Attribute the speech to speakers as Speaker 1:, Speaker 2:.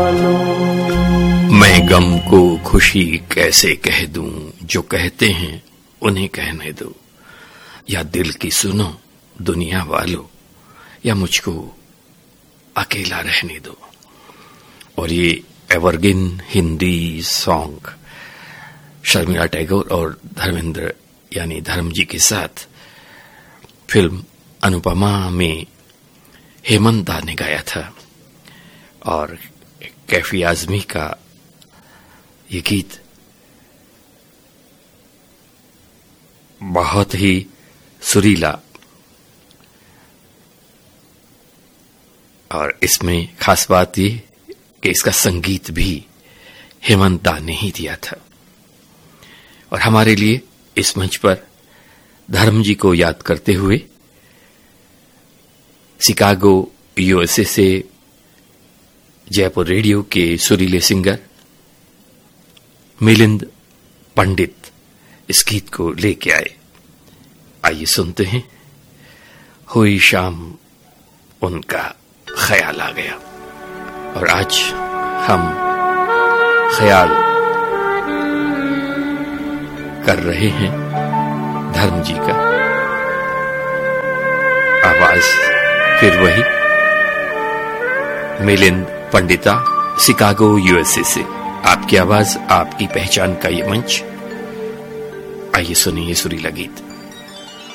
Speaker 1: मैं गम को खुशी कैसे कह दूं, जो कहते हैं उन्हें कहने दो, या दिल की सुनो दुनिया वालों, या मुझको अकेला रहने दो। और ये एवरग्रीन हिंदी सॉन्ग शर्मिला टैगोर और धर्मेंद्र यानी धर्म जी के साथ फिल्म अनुपमा में हेमंत दा ने गाया था। और कैफी आजमी का ये गीत बहुत ही सुरीला, और इसमें खास बात ये कि इसका संगीत भी हेमंत दा ने ही दिया था। और हमारे लिए इस मंच पर धर्म जी को याद करते हुए शिकागो यूएसए से जयपुर रेडियो के सुरीले सिंगर मिलिंद पंडित इस गीत को लेके आए। आइए सुनते हैं। हुई शाम उनका ख्याल आ गया। और आज हम ख्याल कर रहे हैं धर्म जी का। आवाज फिर वही, मिलिंद पंडिता, शिकागो यूएसए से। आपकी आवाज, आपकी पहचान का ये मंच। आइए सुनिए सुरीला गीत।